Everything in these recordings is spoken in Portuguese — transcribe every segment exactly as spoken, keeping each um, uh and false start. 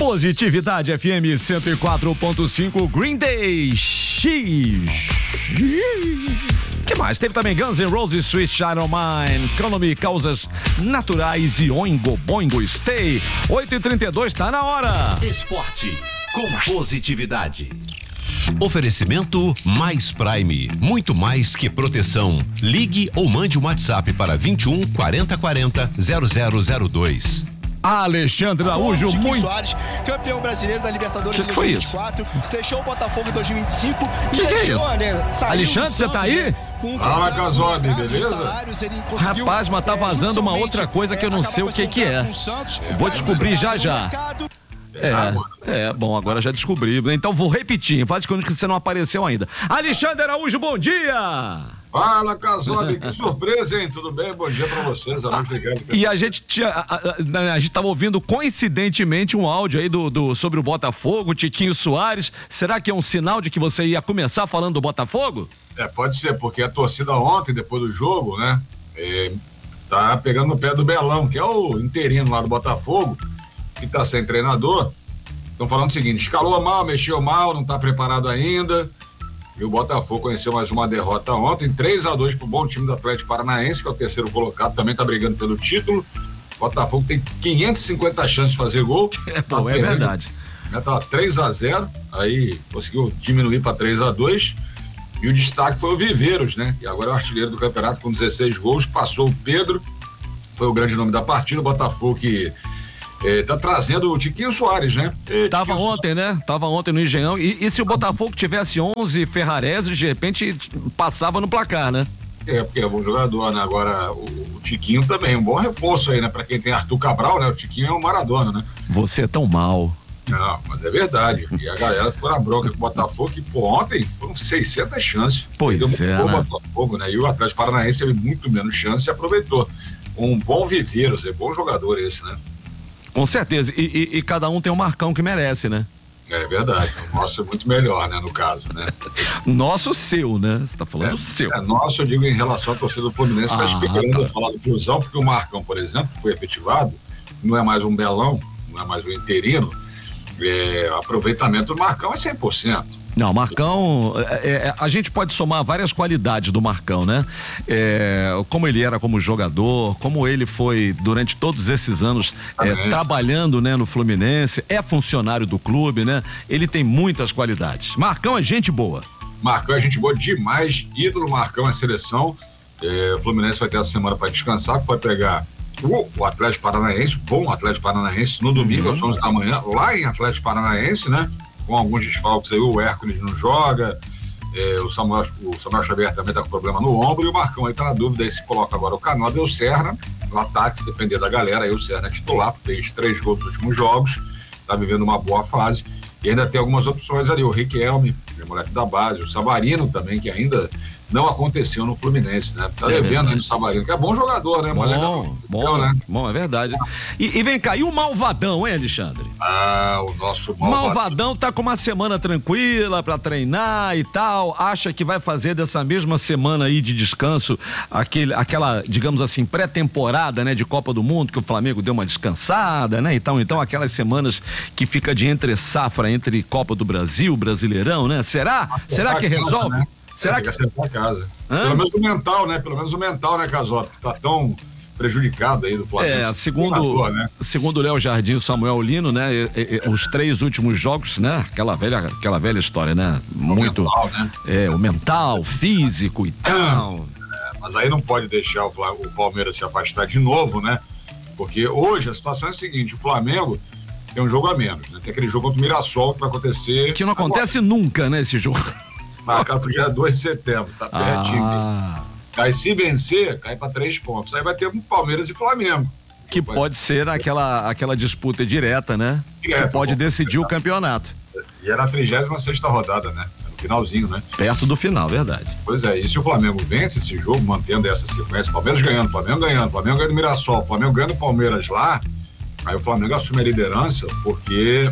Positividade F M cento e quatro ponto cinco, Green Day X. Que mais? Teve também Guns N' Roses, Sweet Child of Mine, Economy, Causas Naturais e Oingo Boingo Stay. oito e trinta e dois, tá na hora. Esporte com positividade. Oferecimento Mais Prime, muito mais que proteção. Ligue ou mande um WhatsApp para vinte e um, quarenta, quarenta, zero zero zero dois. Alexandre Araújo, muito... Soares, campeão brasileiro da Libertadores que que foi dois mil e vinte e quatro, deixou o Botafogo em dois mil e vinte e cinco. Que que é isso? Alexandre, você tá aí? Fala, Casob, beleza? Rapaz, mas tá vazando uma outra coisa que eu não sei o que que é. Vou descobrir já já. É, é, bom, agora já descobri. Então vou repetir, faz de conta que você não apareceu ainda. Alexandre Araújo, bom dia! Fala, Casob, que surpresa, hein? Tudo bem? Bom dia pra vocês, amigos ligados. E a gente tinha, a, a, a gente tava ouvindo coincidentemente um áudio aí do, do, sobre o Botafogo, Tiquinho Soares. Será que é um sinal de que você ia começar falando do Botafogo? É, pode ser, porque a torcida ontem, depois do jogo, né, é, tá pegando no pé do Belão, que é o interino lá do Botafogo, que tá sem treinador. Estão falando o seguinte: escalou mal, mexeu mal, não tá preparado ainda. E o Botafogo conheceu mais uma derrota ontem, três a dois pro bom time do Atlético Paranaense, que é o terceiro colocado, também tá brigando pelo título. O Botafogo tem quinhentas e cinquenta chances de fazer gol. É, bom, tá é verdade. Já tá três a zero, aí conseguiu diminuir para três a dois. E o destaque foi o Viveiros, né? E agora é o artilheiro do campeonato com dezesseis gols, passou o Pedro, foi o grande nome da partida. O Botafogo que É, tá trazendo o Tiquinho Soares, né? É, Tava Tiquinho ontem, Soares. né? Tava ontem no Engenhão. E, e se o Botafogo tivesse onze Ferrareses, de repente passava no placar, né? É, porque é bom jogador, né? Agora o, o Tiquinho também, um bom reforço aí, né? Pra quem tem Arthur Cabral, né? O Tiquinho é um Maradona, né? Você é tão mal. Não, mas é verdade. E a galera ficou na bronca com o Botafogo, que pô, ontem foram seiscentas chances. Pois Deu muito é, bom né? o Botafogo, né? E o Atlético Paranaense teve muito menos chance e aproveitou. Um bom Viveiros, é bom jogador esse, né? Com certeza. E, e, e cada um tem um Marcão que merece, né? É verdade. O nosso é muito melhor, né? No caso, né? Nosso seu, né? Você tá falando É, do seu. É nosso, eu digo, em relação à torcida do Fluminense, está Ah, esperando tá. falar do Flusão, porque o Marcão, por exemplo, que foi efetivado, não é mais um Belão, não é mais um interino. É, aproveitamento do Marcão é cem por cento. Não, Marcão, é, é, a gente pode somar várias qualidades do Marcão, né? É, como ele era como jogador, como ele foi durante todos esses anos é, trabalhando, né, no Fluminense, é funcionário do clube, né? Ele tem muitas qualidades. Marcão é gente boa. Marcão é gente boa demais, ídolo Marcão é seleção. É, o Fluminense vai ter essa semana para descansar, vai pegar o, o Atlético Paranaense, o bom Atlético Paranaense, no domingo, uhum. às onze da manhã, lá em Atlético Paranaense, né? Com alguns desfalques aí, o Hércules não joga, é, o, Samuel, o Samuel Xavier também tá com problema no ombro, e o Marcão aí tá na dúvida aí se coloca agora o Canoa e o Serna no ataque, se depender da galera. Aí o Serna é titular, fez três gols nos últimos jogos, tá vivendo uma boa fase, e ainda tem algumas opções ali, o Riquelme, o moleque da base, o Savarino também, que ainda não aconteceu no Fluminense, né? Tá É devendo aí no Savarino, que é bom jogador, né? Mas Bom, bom, né? bom, é verdade. E, e vem cá, e o Malvadão, hein, Alexandre? Ah, o nosso Malvadão. Malvadão tá com uma semana tranquila pra treinar e tal, acha que vai fazer dessa mesma semana aí de descanso aquele, aquela, digamos assim, pré-temporada, né, de Copa do Mundo, que o Flamengo deu uma descansada, né, então, então aquelas semanas que fica de entre safra, entre Copa do Brasil, Brasileirão, né, será? Será que resolve? Né? Será é, que... acertar a casa. Hã? Pelo menos o mental, né? Pelo menos o mental, né, Casó? Que tá tão prejudicado aí do Flamengo. É, segundo né? segundo o Léo Jardim e o Samuel Lino, né, e, e, os três últimos jogos, né, aquela velha, aquela velha história, né, O muito, mental, né? é, o mental, físico e tal. É, mas aí não pode deixar o, Fla- o Palmeiras se afastar de novo, né? Porque hoje a situação é a seguinte: o Flamengo tem um jogo a menos, né? Tem aquele jogo contra o Mirassol que vai acontecer. Que não acontece nunca, né, esse jogo. Marcado pro dia dois de setembro, tá pertinho. Ah, Aí se vencer, cai pra três pontos. Aí vai ter um Palmeiras e Flamengo. que pode ser aquela, aquela disputa direta, né? Direta, que pode bom. decidir o campeonato. E era a trigésima sexta rodada, né? No finalzinho, né? Perto do final, verdade. Pois é, e se o Flamengo vence esse jogo, mantendo essa sequência, Palmeiras ganhando, Flamengo ganhando, Flamengo ganhando o Mirassol, Flamengo ganhando o Palmeiras lá, aí o Flamengo assume a liderança, porque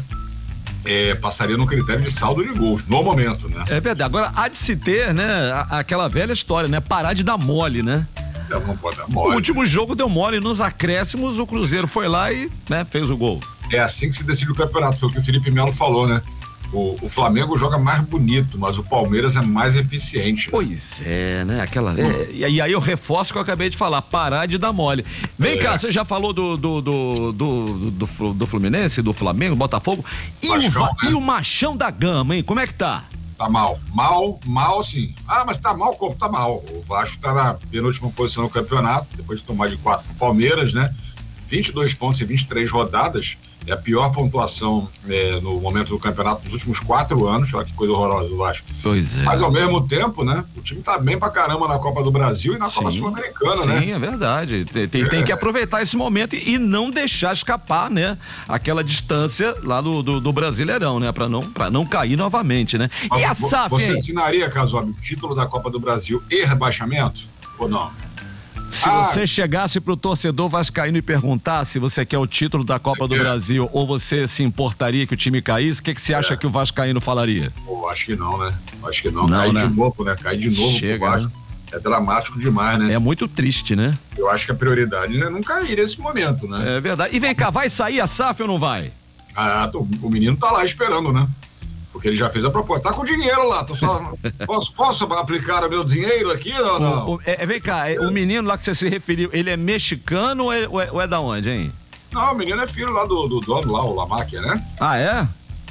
é, passaria no critério de saldo de gols, no momento, né? É verdade. Agora, há de se ter, né, a- aquela velha história, né? Parar de dar mole, né? Então, não pode dar O mole. último jogo deu mole nos acréscimos, o Cruzeiro foi lá e, né, fez o gol. É assim que se decide o campeonato, foi o que o Felipe Melo falou, né? O, o Flamengo joga mais bonito, mas o Palmeiras é mais eficiente. Né? Pois é, né? Aquela. É, e aí eu reforço o que eu acabei de falar, parar de dar mole. Vem é. cá, você já falou do do, do, do, do, do Fluminense, do Flamengo, Botafogo. E, Machão, o, né? e o Machão da Gama, hein? Como é que tá? Tá mal. Mal, mal sim. Ah, mas tá mal como? Tá mal. O Vasco tá na penúltima posição no campeonato, depois de tomar de quatro pro Palmeiras, né? vinte e dois pontos em vinte e três rodadas, é a pior pontuação é, no momento do campeonato dos últimos quatro anos, olha que coisa horrorosa do Vasco. Pois é. Mas ao mesmo tempo, né, o time tá bem pra caramba na Copa do Brasil e na sim, Copa Sul-Americana, né? Sim, é verdade. Tem, tem, é. tem que aproveitar esse momento e, e não deixar escapar, né, aquela distância lá do, do, do Brasileirão, né, pra não, pra não cair novamente, né? Mas e a S A F, Você hein? assinaria, Casob, o título da Copa do Brasil e rebaixamento? Ou não? Se ah, você chegasse pro torcedor vascaíno e perguntasse se você quer o título da Copa do é. Brasil ou você se importaria que o time caísse, o que, que você acha é. que o vascaíno falaria? Pô, acho que não, né? Acho que não. não Cai né? de novo, né? Cai de novo Chega, pro Vasco. Né? É dramático demais, né? É muito triste, né? Eu acho que a prioridade é não cair nesse momento, né? É verdade. E vem cá, vai sair a S A F ou não vai? Ah, o menino tá lá esperando, né? Porque ele já fez a proposta. Tá com dinheiro lá, tô só. posso, posso aplicar o meu dinheiro aqui ou não? O, o, é, vem cá, é, o menino lá que você se referiu, ele é mexicano ou é, ou é, ou é da onde, hein? Não, o menino é filho lá do, do dono lá, o Lamáquia, né? Ah, é?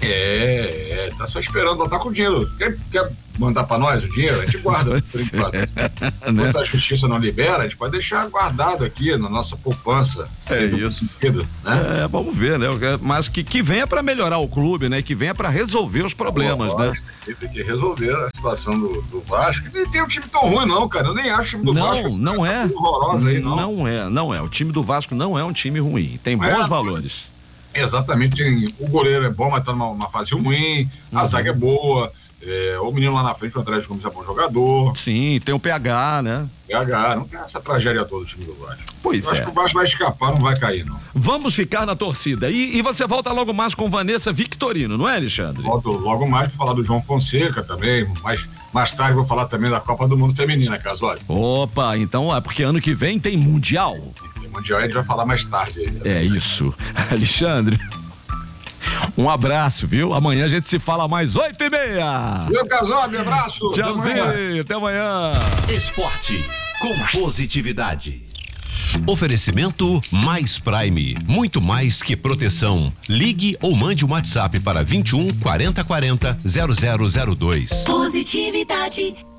É, é, tá só esperando, ela tá com dinheiro. Quer, quer mandar pra nós o dinheiro? A gente guarda, por enquanto. Enquanto a justiça não libera, a gente pode deixar guardado aqui na nossa poupança. É isso. Sentido, né? É, vamos ver, né? Mas que, que venha pra melhorar o clube, né? Que venha pra resolver os problemas, Pô, né? Tem que resolver a situação do, do Vasco. Nem tem um time tão ruim, não, cara. Eu nem acho o time do não, Vasco. Não, não é. Horrorosa aí, não. Não é, não é. O time do Vasco não é um time ruim. Tem bons é, valores. Exatamente, tem, o goleiro é bom, mas tá numa, numa fase ruim, a uhum. zaga é boa, é, o menino lá na frente, o André Gomes é bom jogador. Sim, tem o P H, né? P H, não tem essa tragédia toda do time do Vasco. Pois Eu é. acho que o Vasco vai escapar, não vai cair, não. Vamos ficar na torcida. E, e você volta logo mais com Vanessa Victorino, não é, Alexandre? Volto logo mais para falar do João Fonseca também, mais, mais tarde vou falar também da Copa do Mundo Feminina, Casoy. Opa, então é porque ano que vem tem Mundial. Tem Mundial, a gente vai falar mais tarde aí. Né? É isso. Alexandre, um abraço, viu? Amanhã a gente se fala mais oito e meia. Meu Casob, abraço. Tchauzinho, até amanhã. Esporte com positividade. Oferecimento Mais Prime. Muito mais que proteção. Ligue ou mande um WhatsApp para vinte e um, quarenta, quarenta, zero zero zero dois. Positividade.